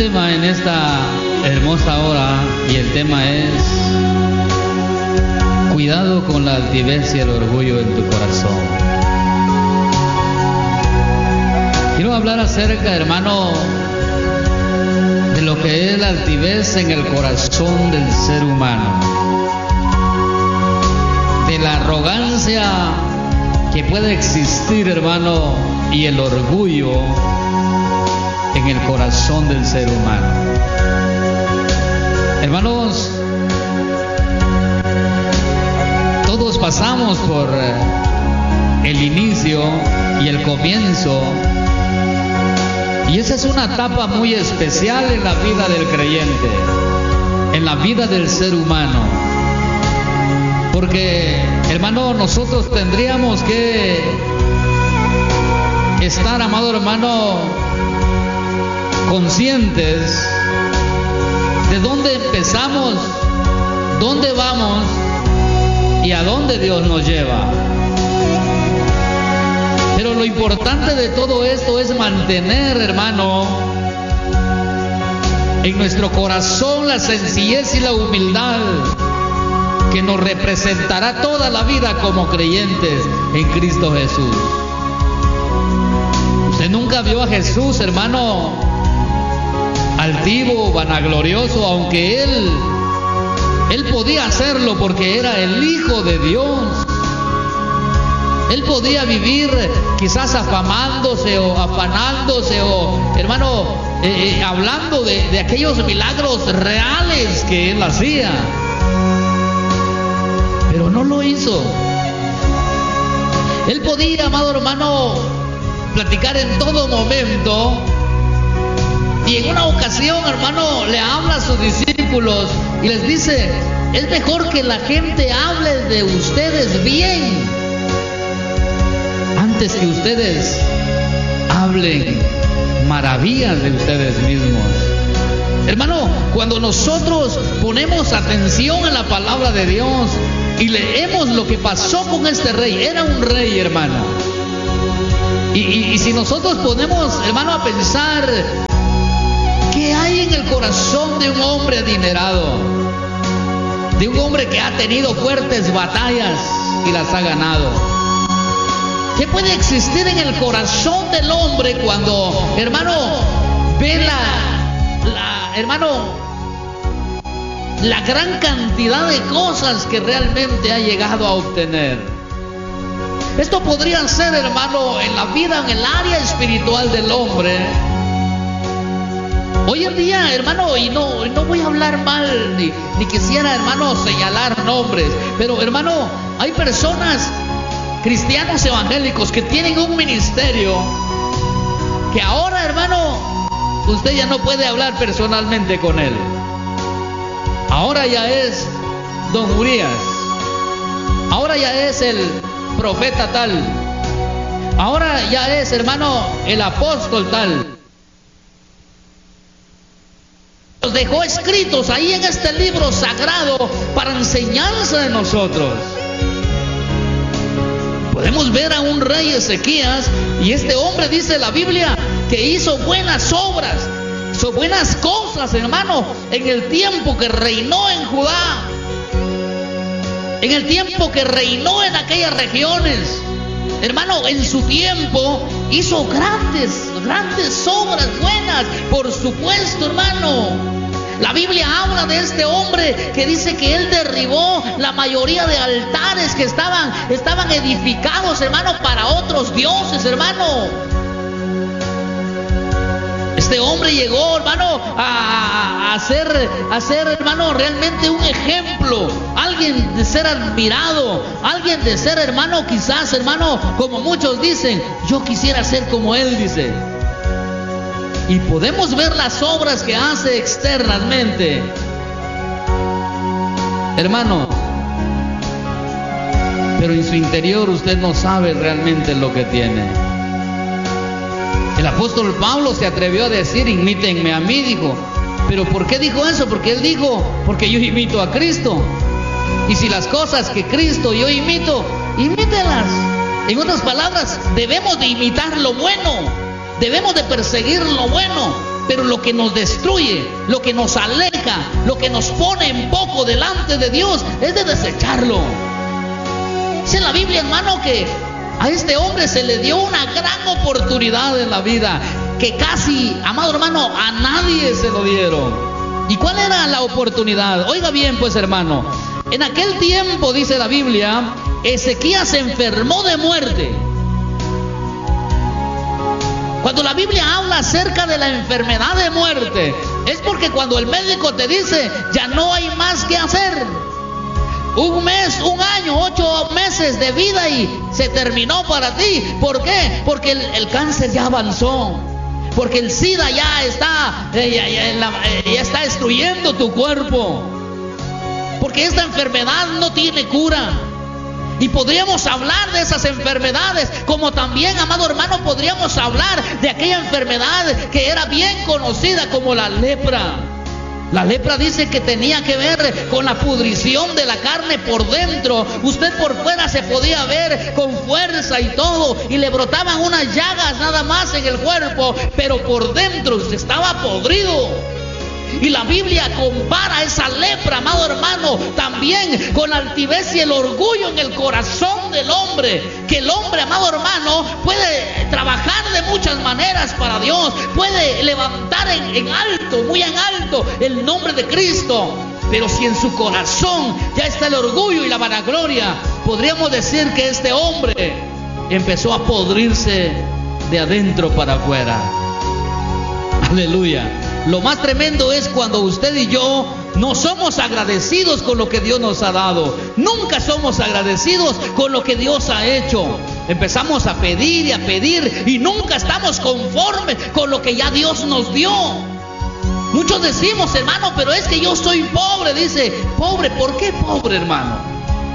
tema en esta hermosa hora, y el tema es: cuidado con la altivez y el orgullo en tu corazón. Quiero hablar acerca, hermano, de lo que es la altivez en el corazón del ser humano, de la arrogancia que puede existir, hermano, y el orgullo en el corazón del ser humano. Hermanos, todos pasamos por el inicio y el comienzo, y esa es una etapa muy especial en la vida del creyente, en la vida del ser humano, porque, hermano, nosotros tendríamos que estar, amado hermano, conscientes de dónde empezamos, dónde vamos y a dónde Dios nos lleva. Pero lo importante de todo esto es mantener, hermano, en nuestro corazón la sencillez y la humildad que nos representará toda la vida como creyentes en Cristo Jesús. Usted nunca vio a Jesús, hermano, altivo, vanaglorioso, aunque él podía hacerlo porque era el Hijo de Dios. Él podía vivir quizás afamándose o afanándose o, hermano, hablando de aquellos milagros reales que él hacía, pero no lo hizo. Él podía, amado hermano, platicar en todo momento, y en una ocasión, hermano, le habla a sus discípulos y les dice: es mejor que la gente hable de ustedes bien antes que ustedes hablen maravillas de ustedes mismos. Hermano, cuando nosotros ponemos atención en la palabra de Dios y leemos lo que pasó con este rey, era un rey, hermano, y si nosotros ponemos, hermano, a pensar ¿qué hay en el corazón de un hombre adinerado? De un hombre que ha tenido fuertes batallas y las ha ganado. ¿Qué puede existir en el corazón del hombre cuando, hermano, ve la gran cantidad de cosas que realmente ha llegado a obtener? Esto podría ser, hermano, en la vida, en el área espiritual del hombre. Hoy en día, hermano, y no voy a hablar mal, ni quisiera, hermano, señalar nombres, pero, hermano, hay personas, cristianos evangélicos, que tienen un ministerio que ahora, hermano, usted ya no puede hablar personalmente con él. Ahora ya es don Urias, ahora ya es el profeta tal, ahora ya es, hermano, el apóstol tal. Los dejó escritos ahí en este libro sagrado para enseñanza de nosotros. Podemos ver a un rey Ezequías, y este hombre, dice la Biblia, que hizo buenas obras, hizo buenas cosas, hermano, en el tiempo que reinó en Judá, en el tiempo que reinó en aquellas regiones. Hermano, en su tiempo hizo grandes obras buenas, por supuesto, hermano. La Biblia habla de este hombre que dice que él derribó la mayoría de altares que estaban edificados, hermano, para otros dioses, hermano. Este hombre llegó, hermano, a ser, hermano, realmente un ejemplo, alguien de ser admirado, alguien de ser, hermano, quizás, hermano, como muchos dicen, yo quisiera ser como él, dice. Y podemos ver las obras que hace externamente, hermano, pero en su interior usted no sabe realmente lo que tiene. El apóstol Pablo se atrevió a decir: imítenme a mí, dijo. ¿Pero por qué dijo eso? Porque él dijo: porque yo imito a Cristo, y si las cosas que Cristo yo imito, imítelas. En otras palabras, debemos de imitar lo bueno, debemos de perseguir lo bueno. Pero lo que nos destruye, lo que nos aleja, lo que nos pone en poco delante de Dios es de desecharlo. Dice la Biblia, hermano, que a este hombre se le dio una gran oportunidad en la vida, que casi, amado hermano, a nadie se lo dieron. ¿Y cuál era la oportunidad? Oiga bien, pues, hermano, en aquel tiempo, dice la Biblia, Ezequías se enfermó de muerte. Cuando la Biblia habla acerca de la enfermedad de muerte, es porque cuando el médico te dice, ya no hay más que hacer. Un mes, un año, 8 meses de vida y se terminó para ti. ¿Por qué? Porque el cáncer ya avanzó. Porque el SIDA ya está destruyendo tu cuerpo. Porque esta enfermedad no tiene cura. Y podríamos hablar de esas enfermedades, como también, amado hermano, podríamos hablar de aquella enfermedad que era bien conocida como la lepra. La lepra dice que tenía que ver con la pudrición de la carne por dentro. Usted por fuera se podía ver con fuerza y todo, y le brotaban unas llagas nada más en el cuerpo, pero por dentro estaba podrido. Y la Biblia compara esa lepra, amado hermano, también con la altivez y el orgullo en el corazón del hombre. Que el hombre, amado hermano, puede trabajar de muchas maneras para Dios, puede levantar en alto, muy en alto, el nombre de Cristo. Pero si en su corazón ya está el orgullo y la vanagloria, podríamos decir que este hombre empezó a podrirse de adentro para afuera. Aleluya. Lo más tremendo es cuando usted y yo no somos agradecidos con lo que Dios nos ha dado. Nunca somos agradecidos con lo que Dios ha hecho. Empezamos a pedir y nunca estamos conformes con lo que ya Dios nos dio. Muchos decimos, hermano, pero es que yo soy pobre. Dice, pobre, ¿por qué pobre, hermano?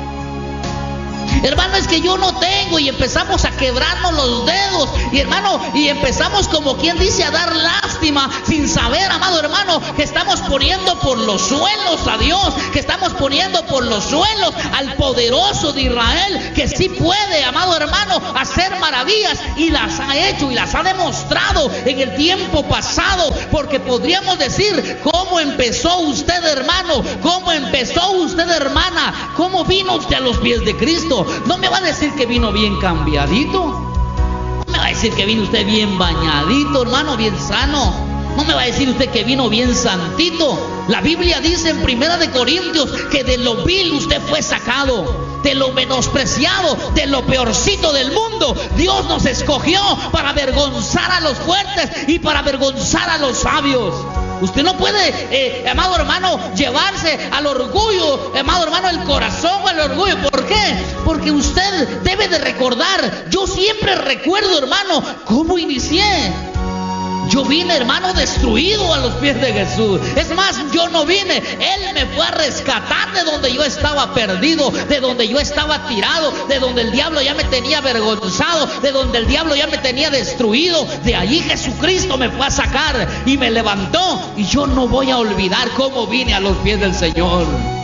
Hermano, es que yo no tengo, y empezamos a quebrarnos los dedos, y hermano, y empezamos, como quien dice, a dar lástima, sin saber, amado hermano, que estamos poniendo por los suelos a Dios, que estamos poniendo por los suelos al poderoso de Israel, que sí puede, amado hermano, hacer maravillas, y las ha hecho y las ha demostrado en el tiempo pasado. Porque podríamos decir, ¿cómo empezó usted, hermano? ¿Cómo empezó usted, hermana? ¿Cómo vino usted a los pies de Cristo? No me va a decir que vino bien cambiadito. No me va a decir que vino usted bien bañadito, hermano, bien sano. No me va a decir usted que vino bien santito. La Biblia dice en 1 Corintios que de lo vil usted fue sacado, de lo menospreciado, de lo peorcito del mundo. Dios nos escogió para avergonzar a los fuertes y para avergonzar a los sabios. Usted no puede, amado hermano, llevarse al orgullo, amado hermano, el corazón al orgullo. ¿Por qué? Porque usted debe de recordar. Yo siempre recuerdo, hermano, cómo inicié. Yo vine, hermano, destruido a los pies de Jesús. Es más, yo no vine, Él me fue a rescatar de donde yo estaba perdido, de donde yo estaba tirado, de donde el diablo ya me tenía avergonzado, de donde el diablo ya me tenía destruido. De allí Jesucristo me fue a sacar y me levantó. Y yo no voy a olvidar cómo vine a los pies del Señor.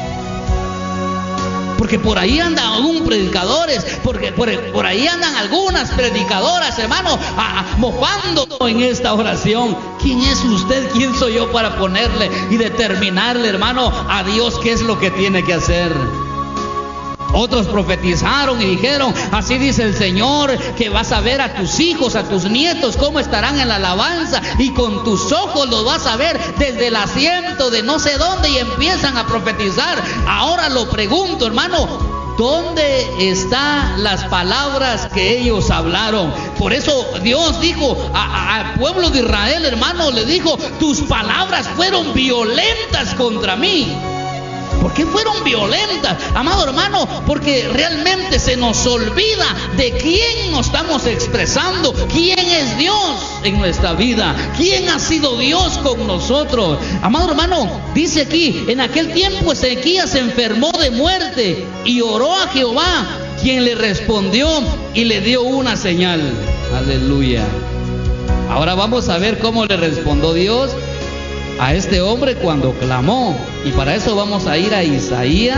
Porque por ahí andan algunos predicadores, porque por ahí andan algunas predicadoras, hermano, mofando en esta oración. ¿Quién es usted? ¿Quién soy yo para ponerle y determinarle, hermano, a Dios qué es lo que tiene que hacer? Otros profetizaron y dijeron, así dice el Señor, que vas a ver a tus hijos, a tus nietos, cómo estarán en la alabanza, y con tus ojos los vas a ver desde el asiento de no sé dónde, y empiezan a profetizar. Ahora lo pregunto, hermano, ¿dónde están las palabras que ellos hablaron? Por eso Dios dijo al pueblo de Israel, hermano, le dijo, tus palabras fueron violentas contra mí. ¿Por qué fueron violentas, amado hermano? Porque realmente se nos olvida de quién nos estamos expresando, quién es Dios en nuestra vida, quién ha sido Dios con nosotros. Amado hermano, dice aquí, en aquel tiempo Ezequías se enfermó de muerte y oró a Jehová, quien le respondió y le dio una señal. Aleluya. Ahora vamos a ver cómo le respondió Dios a este hombre cuando clamó. Y para eso vamos a ir a Isaías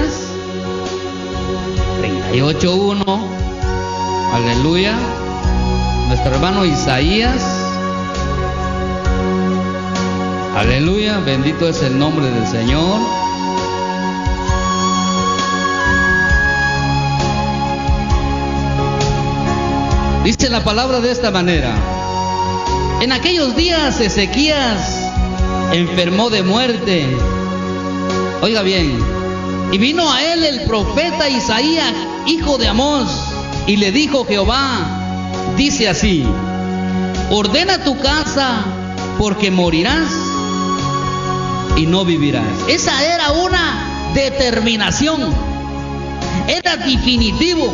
38:1. Aleluya. Nuestro hermano Isaías Aleluya, bendito es el nombre del Señor. Dice la palabra de esta manera: en aquellos días Ezequías enfermó de muerte. Oiga bien, y vino a él el profeta Isaías, hijo de Amós, y le dijo Jehová, dice así: ordena tu casa, porque morirás y no vivirás. Esa era una determinación, era definitivo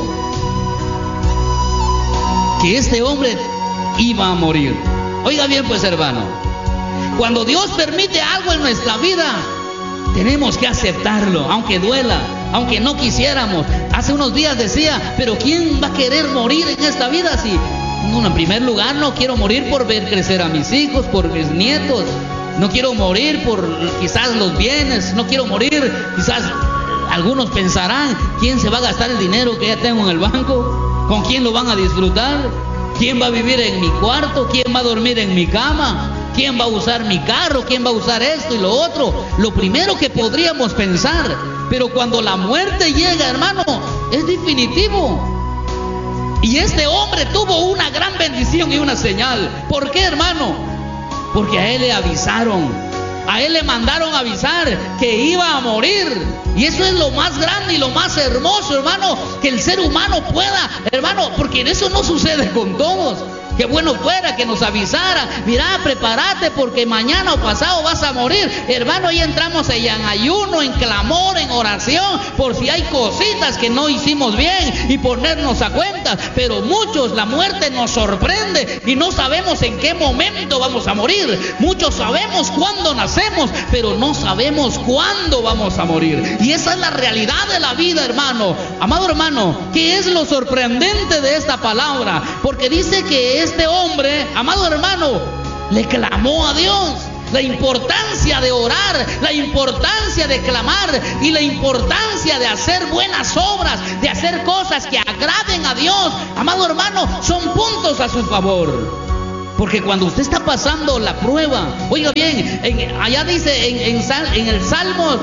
que este hombre iba a morir. Oiga bien pues, hermano, cuando Dios permite algo en nuestra vida, tenemos que aceptarlo, aunque duela, aunque no quisiéramos. Hace unos días decía, pero ¿quién va a querer morir en esta vida? Si, bueno, en primer lugar, no quiero morir por ver crecer a mis hijos, por mis nietos. No quiero morir por quizás los bienes. No quiero morir, quizás algunos pensarán, ¿quién se va a gastar el dinero que ya tengo en el banco? ¿Con quién lo van a disfrutar? ¿Quién va a vivir en mi cuarto? ¿Quién va a dormir en mi cama? ¿Quién va a usar mi carro? ¿Quién va a usar esto y lo otro? Lo primero que podríamos pensar. Pero cuando la muerte llega, hermano, es definitivo. Y este hombre tuvo una gran bendición y una señal. ¿Por qué, hermano? Porque a él le avisaron. A él le mandaron avisar que iba a morir. Y eso es lo más grande y lo más hermoso, hermano, que el ser humano pueda, hermano, porque eso no sucede con todos. Qué bueno fuera que nos avisara: mira, prepárate porque mañana o pasado vas a morir. Hermano, ahí entramos en ayuno, en clamor, en oración, por si hay cositas que no hicimos bien y ponernos a cuentas. Pero muchos, la muerte nos sorprende y no sabemos en qué momento vamos a morir. Muchos sabemos cuándo nacemos, pero no sabemos cuándo vamos a morir. Y esa es la realidad de la vida, hermano. Amado hermano, ¿qué es lo sorprendente de esta palabra? Porque dice que este hombre, amado hermano, le clamó a Dios. La importancia de orar, la importancia de clamar y la importancia de hacer buenas obras, de hacer cosas que agraden a Dios, amado hermano, son puntos a su favor. Porque cuando usted está pasando la prueba, oiga bien, allá dice en el Salmo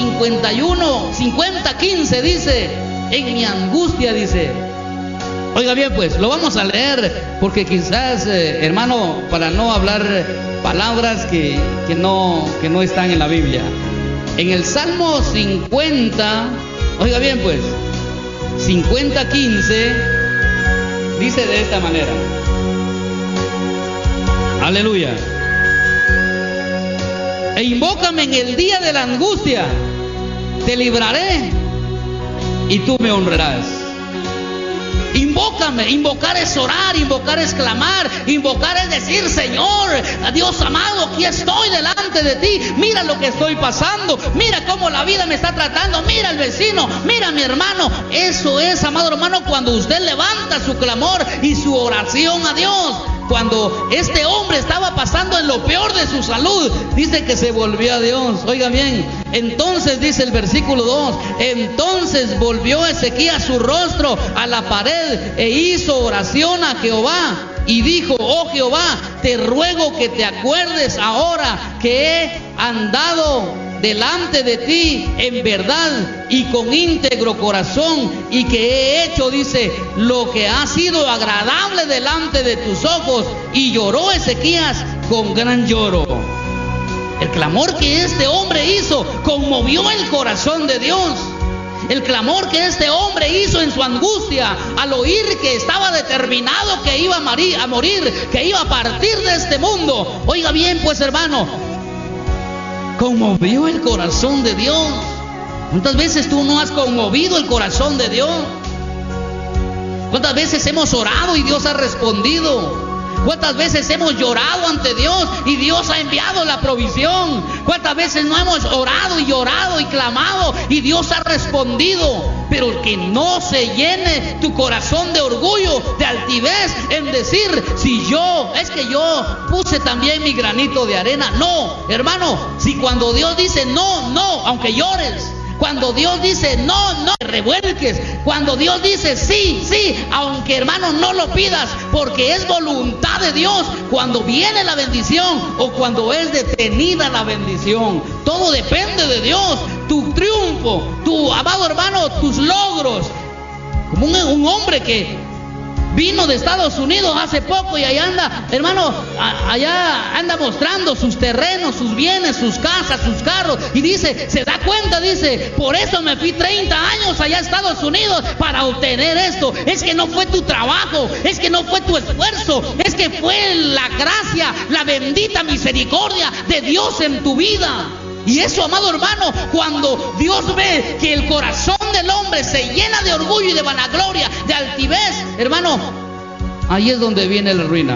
50:15 dice, en mi angustia dice. Oiga bien pues, lo vamos a leer porque quizás, hermano, para no hablar palabras que no están en la Biblia. En el Salmo 50, oiga bien pues, 50:15 dice de esta manera. Aleluya. E invócame en el día de la angustia, te libraré y tú me honrarás. Invócame. Invocar es orar, invocar es clamar, invocar es decir: Señor, Dios amado, aquí estoy delante de ti. Mira lo que estoy pasando, mira cómo la vida me está tratando, mira el vecino, mira mi hermano. Eso es, amado hermano, cuando usted levanta su clamor y su oración a Dios. Cuando este hombre estaba pasando en lo peor de su salud, dice que se volvió a Dios. Oiga bien, entonces dice el versículo 2: entonces volvió Ezequías su rostro a la pared e hizo oración a Jehová y dijo: oh Jehová, te ruego que te acuerdes ahora que he andado delante de ti en verdad y con íntegro corazón, y que he hecho, dice, lo que ha sido agradable delante de tus ojos. Y lloró Ezequías con gran lloro. El clamor que este hombre hizo conmovió el corazón de Dios. El clamor que este hombre hizo en su angustia, al oír que estaba determinado que iba a morir, que iba a partir de este mundo. Oiga bien pues, hermano, conmovió el corazón de Dios. ¿Cuántas veces tú no has conmovido el corazón de Dios? ¿Cuántas veces hemos orado y Dios ha respondido? ¿Cuántas veces hemos llorado ante Dios y Dios ha enviado la provisión? ¿Cuántas veces no hemos orado y llorado y clamado y Dios ha respondido? Pero que no se llene tu corazón de orgullo, de altivez, en decir: si es que yo puse también mi granito de arena. No, hermano, si cuando Dios dice no, aunque llores, Cuando Dios dice no, no te revuelques. Cuando Dios dice sí, sí, aunque hermano no lo pidas, porque es voluntad de Dios cuando viene la bendición o cuando es detenida la bendición. Todo depende de Dios. Tu triunfo, tu amado hermano, tus logros. Como un hombre que vino de Estados Unidos hace poco y allá anda, hermano, allá anda mostrando sus terrenos, sus bienes, sus casas, sus carros. Y dice, se da cuenta, dice, por eso me fui 30 años allá a Estados Unidos para obtener esto. Es que no fue tu trabajo, es que no fue tu esfuerzo, es que fue la gracia, la bendita misericordia de Dios en tu vida. Y eso, amado hermano, cuando Dios ve que el corazón del hombre se llena de orgullo y de vanagloria, de altivez, hermano, ahí es donde viene la ruina.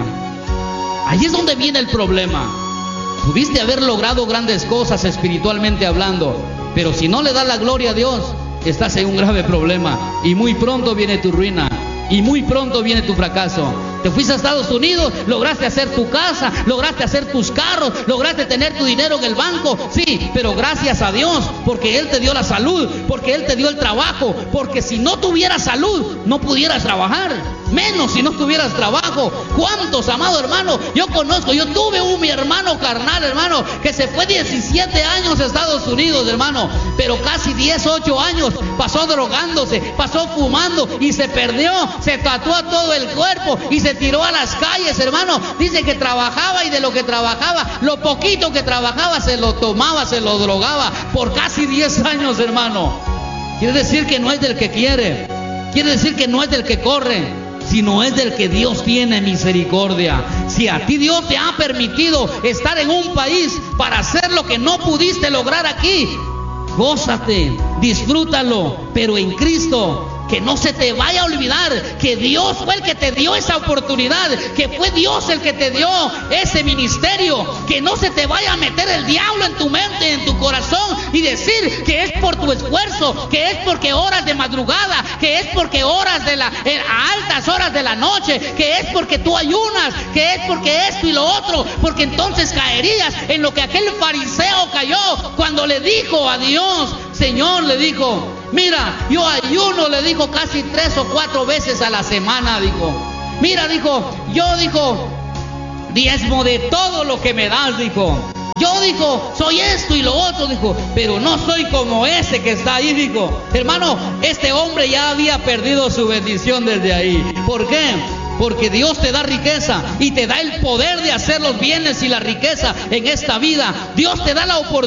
Ahí es donde viene el problema. Pudiste haber logrado grandes cosas espiritualmente hablando, pero si no le das la gloria a Dios, estás en un grave problema. Y muy pronto viene tu ruina. Y muy pronto viene tu fracaso. Te fuiste a Estados Unidos, lograste hacer tu casa, lograste hacer tus carros, lograste tener tu dinero en el banco, sí, pero gracias a Dios, porque Él te dio la salud, porque Él te dio el trabajo, porque si no tuvieras salud, no pudieras trabajar, menos si no tuvieras trabajo. ¿Cuántos, amado hermano? Yo conozco, yo tuve mi hermano carnal, hermano, que se fue 17 años a Estados Unidos, hermano, pero casi 18 años pasó drogándose, pasó fumando y se perdió, se tatuó todo el cuerpo y se tiró a las calles, hermano. Dice que trabajaba y de lo que trabajaba, lo poquito que trabajaba se lo tomaba, se lo drogaba por casi 10 años, hermano. Quiere decir que no es del que quiere, quiere decir que no es del que corre, sino es del que Dios tiene misericordia. Si a ti Dios te ha permitido estar en un país para hacer lo que no pudiste lograr aquí, gózate, disfrútalo, pero en Cristo. Que no se te vaya a olvidar que Dios fue el que te dio esa oportunidad, que fue Dios el que te dio ese ministerio. Que no se te vaya a meter el diablo en tu mente, en tu corazón y decir que es por tu esfuerzo, que es porque oras de madrugada, que es porque oras a altas horas de la noche, que es porque tú ayunas, que es porque esto y lo otro, porque entonces caerías en lo que aquel fariseo cayó cuando le dijo a Dios, Señor, le dijo, mira, yo ayuno, le dijo, casi 3 o 4 veces a la semana, dijo. Mira, dijo, yo, dijo, diezmo de todo lo que me das, dijo. Yo, dijo, soy esto y lo otro, dijo, pero no soy como ese que está ahí, dijo. Hermano, este hombre ya había perdido su bendición desde ahí. ¿Por qué? Porque Dios te da riqueza y te da el poder de hacer los bienes y la riqueza en esta vida. Dios te da la oportunidad